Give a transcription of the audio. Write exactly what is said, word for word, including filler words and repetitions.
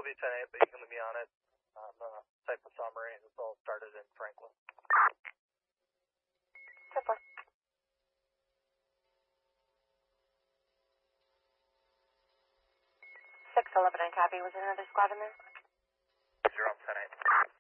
be ten eight, but you can leave me on it. Um, uh, type of summary, and it's all started in Franklin. ten four. six eleven, copy. Was there another squad in there? Zero, ten eight.